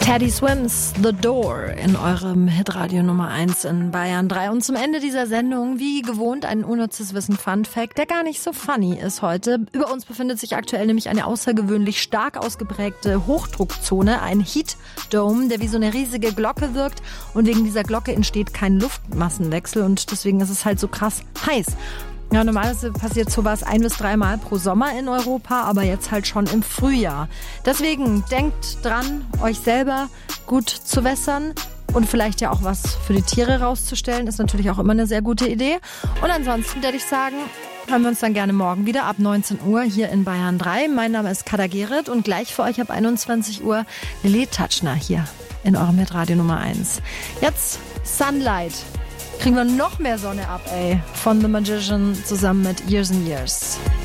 Teddy Swims, The Door in eurem Hitradio Nummer 1 in Bayern 3. Und zum Ende dieser Sendung, wie gewohnt, ein unnützes Wissen-Fun-Fact, der gar nicht so funny ist heute. Über uns befindet sich aktuell nämlich eine außergewöhnlich stark ausgeprägte Hochdruckzone, ein Heat Dome, der wie so eine riesige Glocke wirkt. Und wegen dieser Glocke entsteht kein Luftmassenwechsel und deswegen ist es halt so krass heiß. Ja, normalerweise passiert sowas 1 bis 3 Mal pro Sommer in Europa, aber jetzt halt schon im Frühjahr. Deswegen denkt dran, euch selber gut zu wässern und vielleicht ja auch was für die Tiere rauszustellen, ist natürlich auch immer eine sehr gute Idee. Und ansonsten würde ich sagen, hören wir uns dann gerne morgen wieder ab 19 Uhr hier in Bayern 3. Mein Name ist Kada Gerrit und gleich für euch ab 21 Uhr Lili Tatschner hier in eurem Hitradio Nummer 1. Jetzt Sunlight. Kriegen wir noch mehr Sonne ab, ey. Von The Magician zusammen mit Years and Years.